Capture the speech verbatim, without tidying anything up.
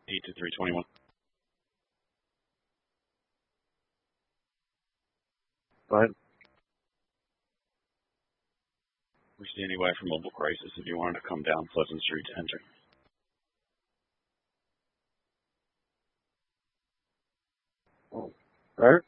eight to three twenty-one. Go ahead. We're standing by for mobile crisis if you wanted to come down Pleasant Street to enter. Right?